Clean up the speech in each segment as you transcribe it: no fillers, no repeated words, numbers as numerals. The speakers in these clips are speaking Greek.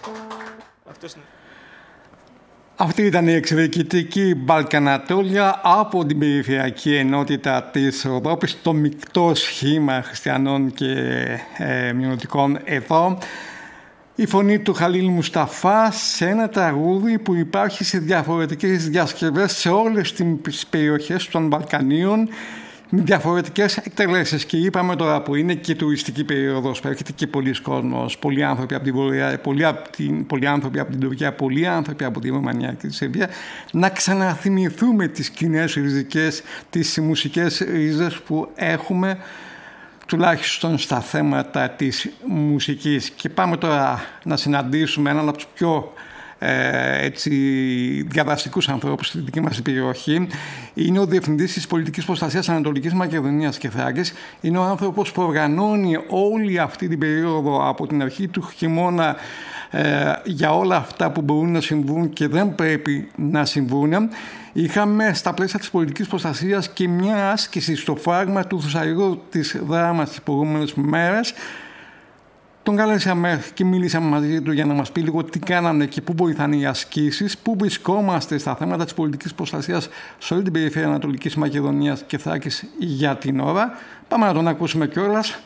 Αυτή ήταν η εξειδικητική Μπαλκανατόλια από την Περιφερειακή Ενότητα της Ευρώπης, το μεικτό σχήμα χριστιανών και μειονοτικών εδώ. Η φωνή του Χαλίλ Μουσταφά σε ένα τραγούδι που υπάρχει σε διαφορετικές διασκευές σε όλες τις περιοχές των Βαλκανίων, με διαφορετικές εκτελέσεις. Και είπαμε τώρα που είναι και τουριστική περίοδος, που έρχεται και πολλοί κόσμος, πολλοί άνθρωποι από την Βορεια, πολλοί άνθρωποι από την Τουρκία, πολλοί άνθρωποι από τη Ρουμανία και τη Σερβία, να ξαναθυμηθούμε τις κοινές ριζικές, τις μουσικές ρίζες που έχουμε, τουλάχιστον στα θέματα της μουσικής. Και πάμε τώρα να συναντήσουμε έναν από τους πιο διαδραστικούς ανθρώπους στη δική μας περιοχή. Είναι ο Διευθυντής της Πολιτικής Προστασίας Ανατολικής Μακεδονίας και Θράκης. Είναι ο άνθρωπος που οργανώνει όλη αυτή την περίοδο από την αρχή του χειμώνα για όλα αυτά που μπορούν να συμβούν και δεν πρέπει να συμβούν. Είχαμε στα πλαίσια της πολιτικής προστασίας και μια άσκηση στο φράγμα του Θουσαρίου της Δράμας τις προηγούμενες μέρες. Τον κάλεσαμε και μίλησαμε μαζί του για να μας πει λίγο τι κάνανε και πού βοηθάνε οι ασκήσεις, πού βρισκόμαστε στα θέματα της πολιτικής προστασίας σε όλη την περιφέρεια Ανατολικής Μακεδονίας και Θράκης για την ώρα. Πάμε να τον ακούσουμε κιόλας.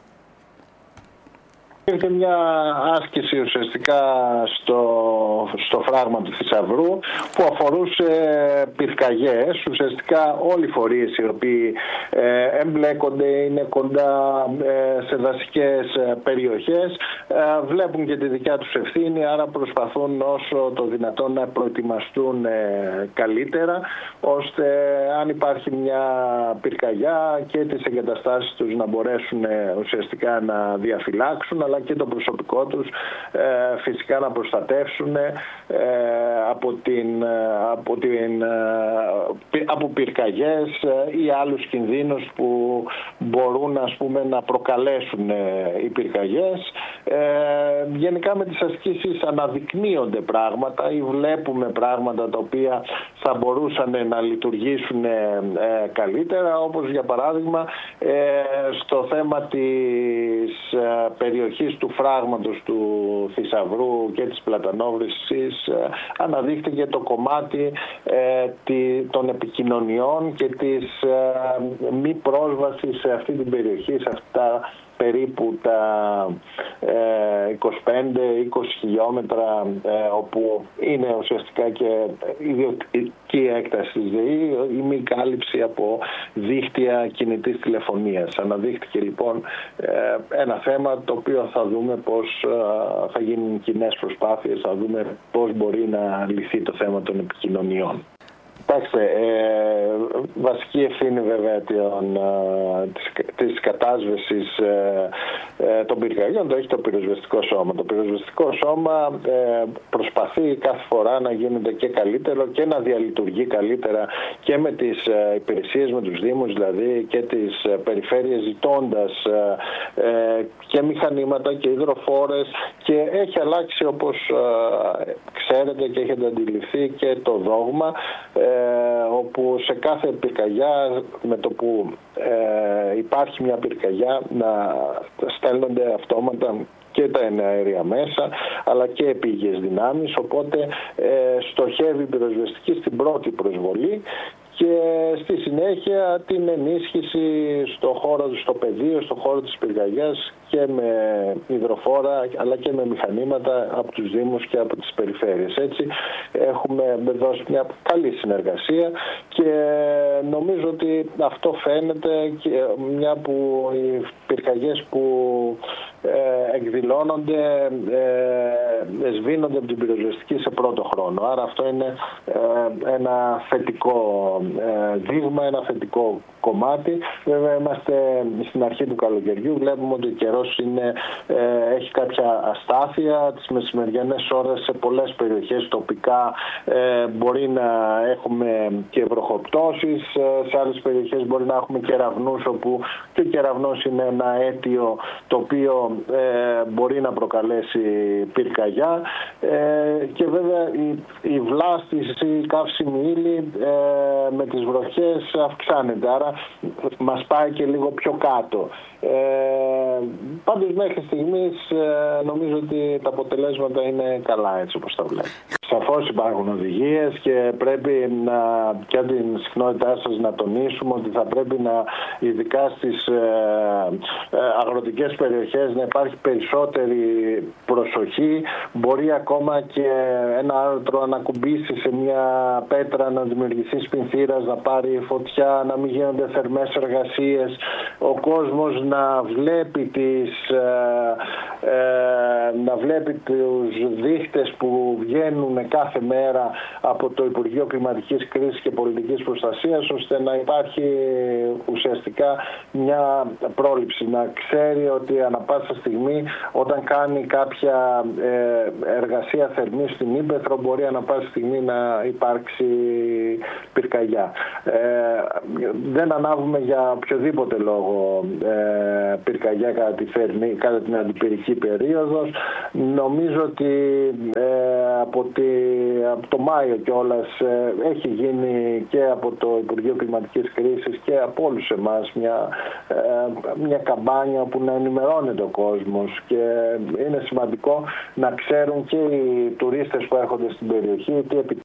Ήρθε μια άσκηση ουσιαστικά στο φράγμα του Θησαυρού που αφορούσε πυρκαγιές. Ουσιαστικά όλοι οι φορείς οι οποίοι εμπλέκονται, είναι κοντά σε δασικές περιοχές, βλέπουν και τη δικιά τους ευθύνη, άρα προσπαθούν όσο το δυνατόν να προετοιμαστούν καλύτερα, ώστε αν υπάρχει μια πυρκαγιά και τις εγκαταστάσεις τους να μπορέσουν ουσιαστικά να διαφυλάξουν, αλλά και το προσωπικό τους φυσικά να προστατεύσουν από πυρκαγιές ή άλλους κινδύνους που μπορούν, ας πούμε, να προκαλέσουν οι πυρκαγιές. Γενικά με τις ασκήσεις αναδεικνύονται πράγματα ή βλέπουμε πράγματα τα οποία θα μπορούσαν να λειτουργήσουν καλύτερα, όπως για παράδειγμα στο θέμα της περιοχής του φράγματος του Θησαυρού και της Πλατανόβρησης αναδείχθηκε το κομμάτι των επικοινωνιών και της μη πρόσβασης σε αυτή την περιοχή, σε αυτά περίπου τα 25-20 χιλιόμετρα όπου είναι ουσιαστικά και ιδιωτική έκταση της ΔΕΗ, η μη κάλυψη από δίκτυα κινητής τηλεφωνίας. Αναδείχθηκε λοιπόν ένα θέμα το οποίο θα δούμε πώς θα γίνουν κοινές προσπάθειες, θα δούμε πώς μπορεί να λυθεί το θέμα των επικοινωνιών. Κοιτάξτε, βασική ευθύνη βέβαια της κατάσβεσης των πυρκαγιών το έχει το πυροσβεστικό σώμα. Το πυροσβεστικό σώμα προσπαθεί κάθε φορά να γίνεται και καλύτερο και να διαλειτουργεί καλύτερα και με τις υπηρεσίες, με τους δήμους δηλαδή και τις περιφέρειες, ζητώντας και μηχανήματα και υδροφόρες, και έχει αλλάξει, όπως ξέρετε και έχετε αντιληφθεί, και το δόγμα, όπου σε κάθε πυρκαγιά, με το που υπάρχει μια πυρκαγιά, να στέλνονται αυτόματα και τα εναέρια μέσα, αλλά και επίγειες δυνάμεις, οπότε στοχεύει η πυροσβεστική στην πρώτη προσβολή και στη συνέχεια την ενίσχυση στο πεδίο, στο χώρο της πυρκαγιάς και με υδροφόρα αλλά και με μηχανήματα από τους Δήμους και από τις περιφέρειες. Έτσι έχουμε δώσει μια καλή συνεργασία και νομίζω ότι αυτό φαίνεται, και μια που οι πυρκαγιές που εκδηλώνονται σβήνονται από την πυροσβεστική σε πρώτο χρόνο. Άρα αυτό είναι ένα θετικό δείγμα, ένα θετικό κομμάτι. Βέβαια είμαστε στην αρχή του καλοκαιριού, βλέπουμε ότι ο καιρός έχει κάποια αστάθεια. Τις μεσημεριανές ώρες σε πολλές περιοχές τοπικά μπορεί να έχουμε και βροχοπτώσεις, σε άλλες περιοχές μπορεί να έχουμε κεραυνούς, όπου και ο κεραυνός είναι ένα αίτιο το οποίο μπορεί να προκαλέσει πυρκαγιά, και βέβαια η βλάστηση, η καύσιμη ύλη με τις βροχές αυξάνεται, άρα μας πάει και λίγο πιο κάτω. Πάντως μέχρι στιγμής νομίζω ότι τα αποτελέσματα είναι καλά, έτσι όπως τα βλέπω. Σαφώς υπάρχουν οδηγίες και πρέπει και την συχνότητά σας να τονίσουμε ότι θα πρέπει ειδικά στις αγροτικές περιοχές να υπάρχει περισσότερη προσοχή. Μπορεί ακόμα και ένα άρθρο να κουμπίσει σε μια πέτρα, να δημιουργηθεί σπινθήρας, να πάρει φωτιά, να μην γίνονται θερμές εργασίες. Ο κόσμος να βλέπει τους δείχτες που βγαίνουν κάθε μέρα από το Υπουργείο Κλιματικής Κρίσης και Πολιτικής Προστασίας, ώστε να υπάρχει ουσιαστικά μια πρόληψη, να ξέρει ότι ανά πάσα στιγμή όταν κάνει κάποια εργασία θερμή στην ύπαιθρο μπορεί ανά πάσα στιγμή να υπάρξει πυρκαγιά. Δεν ανάβουμε για οποιοδήποτε λόγο πυρκαγιά κατά την αντιπυρική περίοδος. Νομίζω ότι από το Μάιο κιόλας έχει γίνει και από το Υπουργείο Κλιματικής Κρίσης και από όλους εμάς μια καμπάνια που να ενημερώνεται ο κόσμος, και είναι σημαντικό να ξέρουν και οι τουρίστες που έρχονται στην περιοχή τι.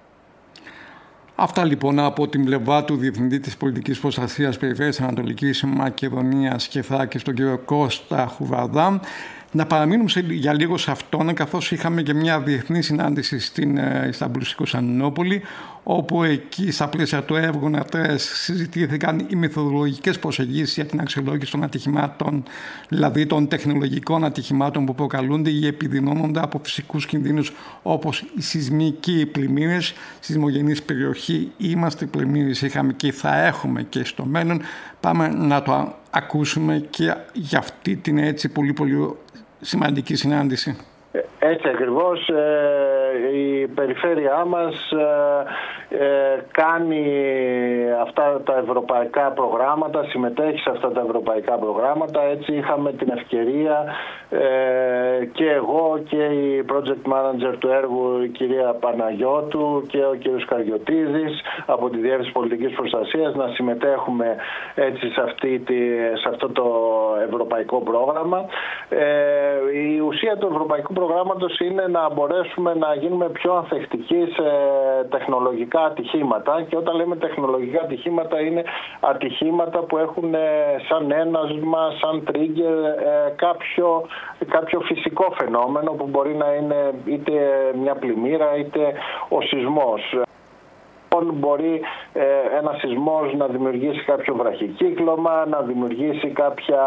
Αυτά λοιπόν από την πλευρά του Διευθυντή της Πολιτικής Προστασίας Περιφέρειας Ανατολικής Μακεδονίας και Θράκης, τον κύριο Κώστα Χουβαρδά. Να παραμείνουμε για λίγο σε αυτόν, καθώς είχαμε και μια διεθνή συνάντηση στην Ισταμπούλ, στη Κωνσταντινούπολη, όπου εκεί στα πλαίσια του έργου ΝΑΤΡΕΣ συζητήθηκαν οι μεθοδολογικές προσεγγίσεις για την αξιολόγηση των ατυχημάτων, δηλαδή των τεχνολογικών ατυχημάτων που προκαλούνται ή επιδεινώνονται από φυσικούς κινδύνους όπως οι σεισμικοί πλημμύρες. Σεισμογενής περιοχή είμαστε, πλημμύρες είχαμε και θα έχουμε και στο μέλλον. Πάμε να το ακούσουμε και για αυτή την έτσι πολύ σημαντική συνάντηση. Έτσι ακριβώς, η περιφέρειά μας κάνει αυτά τα ευρωπαϊκά προγράμματα, συμμετέχει σε αυτά τα ευρωπαϊκά προγράμματα. Έτσι είχαμε την ευκαιρία και εγώ και η project manager του έργου, η κυρία Παναγιώτου, και ο κύριος Καριωτίδης από τη Διεύθυνση Πολιτικής Προστασίας να συμμετέχουμε έτσι σε αυτό το ευρωπαϊκό πρόγραμμα. Η ουσία του ευρωπαϊκού προγράμματος είναι να μπορέσουμε να γίνουμε πιο ανθεκτικοί σε τεχνολογικά ατυχήματα, και όταν λέμε τεχνολογικά ατυχήματα είναι ατυχήματα που έχουν σαν ένασμα, σαν trigger κάποιο φυσικό φαινόμενο που μπορεί να είναι είτε μια πλημμύρα είτε ο σεισμός. Μπορεί ένα σεισμός να δημιουργήσει κάποιο βραχικύκλωμα, να δημιουργήσει κάποια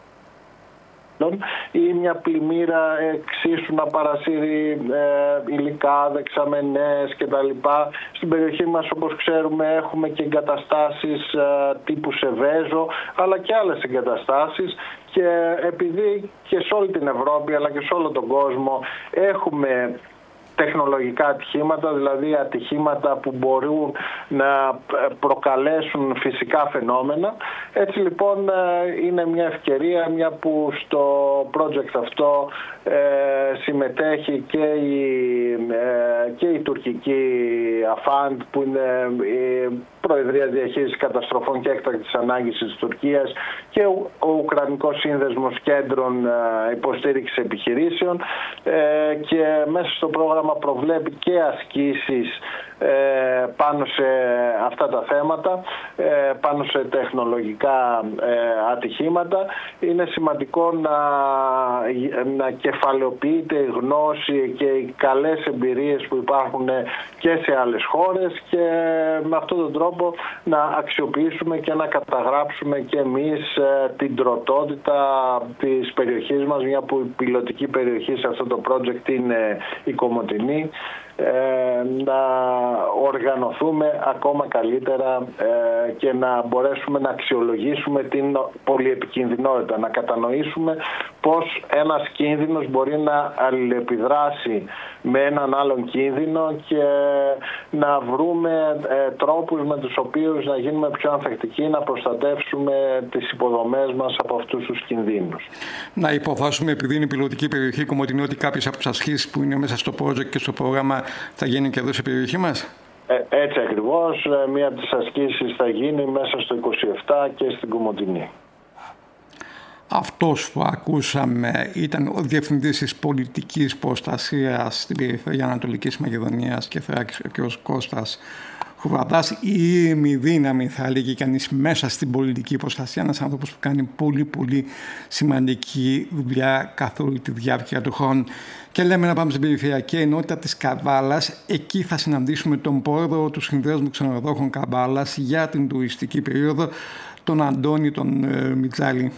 ή μια πλημμύρα εξίσου να παρασύρει υλικά, δεξαμενές κτλ. Στην περιοχή μας, όπως ξέρουμε, έχουμε και εγκαταστάσεις τύπου Σεβέζο, αλλά και άλλες εγκαταστάσεις, και επειδή και σε όλη την Ευρώπη αλλά και σε όλο τον κόσμο έχουμε τεχνολογικά ατυχήματα, δηλαδή ατυχήματα που μπορούν να προκαλέσουν φυσικά φαινόμενα. Έτσι λοιπόν είναι μια ευκαιρία, μια που στο project αυτό συμμετέχει και η τουρκική ΑΦΑΝΤ, που είναι η Προεδρία Διαχείρισης Καταστροφών και Έκτακτης Ανάγκης της Τουρκίας, και ο Ουκρανικός Σύνδεσμος Κέντρων Υποστήριξης Επιχειρήσεων, και μέσα στο πρόγραμμα προβλέπει και ασκήσεις πάνω σε αυτά τα θέματα, πάνω σε τεχνολογικά ατυχήματα. Είναι σημαντικό να κεφαλαιοποιείται η γνώση και οι καλές εμπειρίες που υπάρχουν και σε άλλες χώρες, και με αυτόν τον τρόπο να αξιοποιήσουμε και να καταγράψουμε και εμείς την τροτότητα της περιοχής μας, μια που η πιλωτική περιοχή σε αυτό το project είναι η Κομοτηνή, να οργανωθούμε ακόμα καλύτερα και να μπορέσουμε να αξιολογήσουμε την πολυεπικινδυνότητα, να κατανοήσουμε πώς ένας κίνδυνος μπορεί να αλληλεπιδράσει με έναν άλλον κίνδυνο, και να βρούμε τρόπους με τους οποίους να γίνουμε πιο ανθεκτικοί, να προστατεύσουμε τις υποδομές μας από αυτούς τους κινδύνους. Να υποβάσουμε, επειδή είναι πιλωτική περιοχή Κομοτηνή, ότι κάποιες από τις ασκήσεις που είναι μέσα στο project και στο πρόγραμμα θα γίνουν και εδώ σε περιοχή μας. Έτσι ακριβώς. Μία από τις ασκήσεις θα γίνει μέσα στο 27 και στην Κομοτηνή. Αυτός που ακούσαμε ήταν ο Διευθυντής της Πολιτικής Προστασίας στην περιφέρεια Ανατολικής Μακεδονίας και Θράκης, ο κ. Κώστας Χουβαδάς, η ημιδύναμη θα έλεγε κανείς μέσα στην πολιτική προστασία, ένας άνθρωπος που κάνει πολύ πολύ σημαντική δουλειά καθ' όλη τη διάρκεια του χρόνου. Και λέμε να πάμε στην περιφερειακή ενότητα της Καβάλας. Εκεί θα συναντήσουμε τον πρόεδρο του Συνδέσμου Ξενοδόχων Καβάλας για την τουριστική περίοδο, τον Αντώνη τον Μιτζάλη.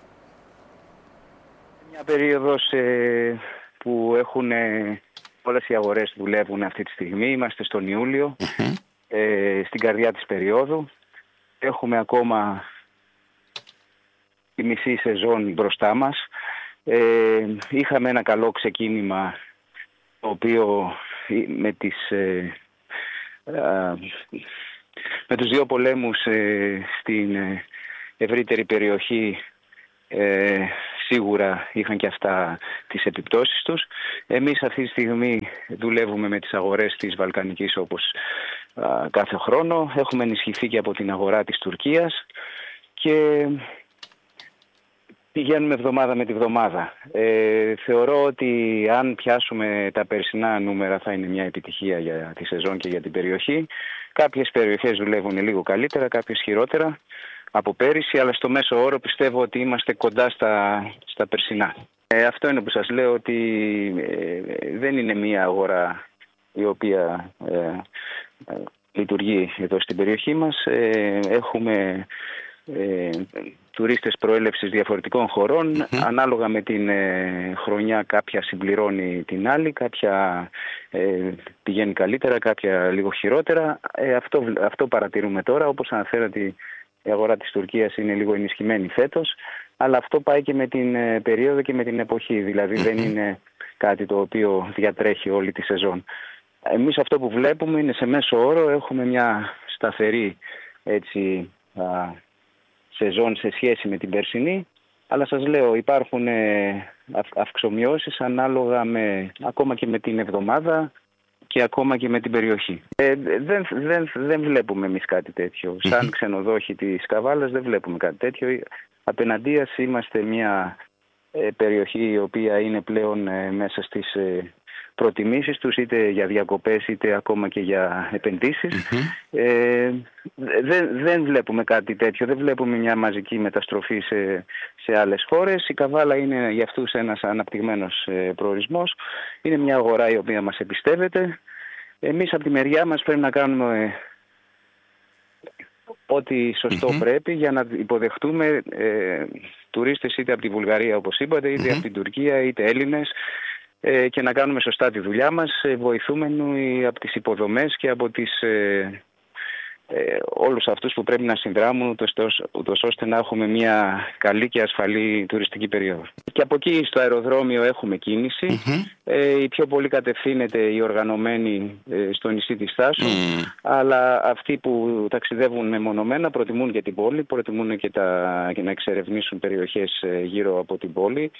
Μια περίοδος που έχουν όλες οι αγορές δουλεύουν αυτή τη στιγμή. Είμαστε στον Ιούλιο, στην καρδιά της περίοδου. Έχουμε ακόμα τη μισή σεζόν μπροστά μας. Είχαμε ένα καλό ξεκίνημα, το οποίο με τους δύο πολέμους στην ευρύτερη περιοχή σίγουρα είχαν και αυτά τις επιπτώσεις τους. Εμείς αυτή τη στιγμή δουλεύουμε με τις αγορές της Βαλκανικής όπως κάθε χρόνο. Έχουμε ενισχυθεί και από την αγορά της Τουρκίας και πηγαίνουμε εβδομάδα με τη βδομάδα. Θεωρώ ότι αν πιάσουμε τα περσινά νούμερα θα είναι μια επιτυχία για τη σεζόν και για την περιοχή. Κάποιες περιοχές δουλεύουν λίγο καλύτερα, κάποιες χειρότερα από πέρυσι, αλλά στο μέσο όρο πιστεύω ότι είμαστε κοντά στα περσινά. Αυτό είναι που σας λέω, ότι δεν είναι μια αγορά η οποία λειτουργεί εδώ στην περιοχή μας. Έχουμε τουρίστες προέλευσης διαφορετικών χωρών. Ανάλογα με την χρονιά κάποια συμπληρώνει την άλλη, κάποια πηγαίνει καλύτερα, κάποια λίγο χειρότερα. Αυτό παρατηρούμε τώρα. Όπως αναφέρατε, η αγορά της Τουρκίας είναι λίγο ενισχυμένη φέτος, αλλά αυτό πάει και με την περίοδο και με την εποχή. Δηλαδή δεν είναι κάτι το οποίο διατρέχει όλη τη σεζόν. Εμείς αυτό που βλέπουμε είναι σε μέσο όρο έχουμε μια σταθερή σεζόν σε σχέση με την περσινή, αλλά σας λέω υπάρχουν αυξομοιώσεις ανάλογα ακόμα και με την εβδομάδα και ακόμα και με την περιοχή. Δεν βλέπουμε εμείς κάτι τέτοιο. Σαν ξενοδόχοι της Καβάλας δεν βλέπουμε κάτι τέτοιο. Απέναντίας είμαστε μια περιοχή η οποία είναι πλέον μέσα στις προτιμήσεις τους, είτε για διακοπές είτε ακόμα και για επενδύσεις. Δεν βλέπουμε κάτι τέτοιο. Δεν βλέπουμε μια μαζική μεταστροφή σε άλλες χώρες. Η Καβάλα είναι για αυτούς ένας αναπτυγμένος προορισμός. Είναι μια αγορά η οποία μας εμπιστεύεται. Εμείς από τη μεριά μας πρέπει να κάνουμε ό,τι σωστό πρέπει για να υποδεχτούμε τουρίστες είτε από τη Βουλγαρία όπως είπατε, είτε από την Τουρκία, είτε Έλληνες, και να κάνουμε σωστά τη δουλειά μας, βοηθούμενοι από τις υποδομές και από όλους αυτούς που πρέπει να συνδράμουν, ούτως ώστε να έχουμε μια καλή και ασφαλή τουριστική περίοδο. Και από εκεί στο αεροδρόμιο έχουμε κίνηση. Η πιο πολύ κατευθύνεται οι οργανωμένοι στο νησί της Θάσου, αλλά αυτοί που ταξιδεύουν μεμονωμένα προτιμούν και την πόλη, προτιμούν και να εξερευνήσουν περιοχές γύρω από την πόλη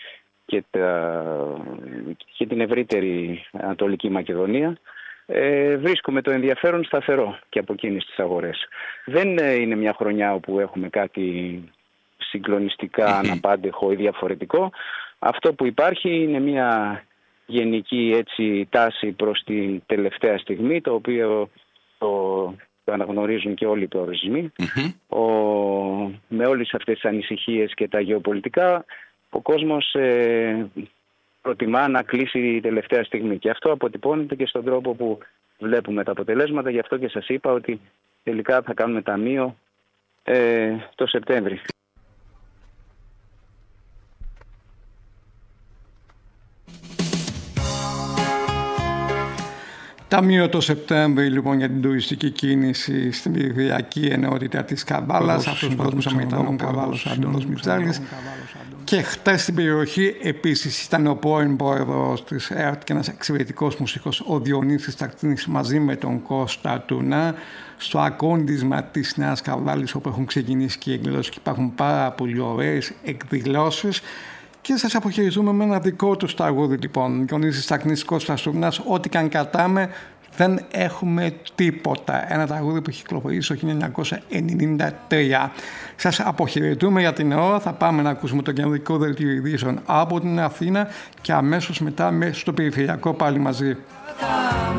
και την ευρύτερη Ανατολική Μακεδονία. Βρίσκουμε το ενδιαφέρον σταθερό και από εκείνες τις αγορές. Δεν είναι μια χρονιά όπου έχουμε κάτι συγκλονιστικά αναπάντεχο ή διαφορετικό. Αυτό που υπάρχει είναι μια γενική τάση προς την τελευταία στιγμή, το οποίο το αναγνωρίζουν και όλοι οι προορισμοί. Με όλες αυτές τις ανησυχίες και τα γεωπολιτικά, ο κόσμος προτιμά να κλείσει τελευταία στιγμή. Και αυτό αποτυπώνεται και στον τρόπο που βλέπουμε τα αποτελέσματα. Γι' αυτό και σας είπα ότι τελικά θα κάνουμε ταμείο το Σεπτέμβρη. Ταμείο το Σεπτέμβρη λοιπόν για την τουριστική κίνηση στην περιφερειακή ενότητα της Καβάλας. Αυτός που ακούσαμε ήταν ο Καβάλος Αντώνης Μιτζάλης. Και χτες στην περιοχή επίσης ήταν ο πρώην πρόεδρος της ΕΡΤ και ένας εξαιρετικός μουσικός, ο Διονύσης Τακτίνης, μαζί με τον Κώστα Τουνά, στο ακόντισμα της Νέας Καβάλης, όπου έχουν ξεκινήσει και οι εκδηλώσεις και υπάρχουν πάρα πολύ ωραίες εκδηλώσεις. Και σας αποχαιρετούμε με ένα δικό του τραγούδι λοιπόν. Διονύσης Τακτίνης, Κώστας Τουνάς, ό,τι και αν κατάμε, Δεν έχουμε τίποτα. Ένα τραγούδι που έχει κυκλοφορήσει το 1993. Σας αποχαιρετούμε για την ώρα. Θα πάμε να ακούσουμε το κεντρικό δελτίο ειδήσεων από την Αθήνα και αμέσως μετά στο περιφερειακό πάλι μαζί.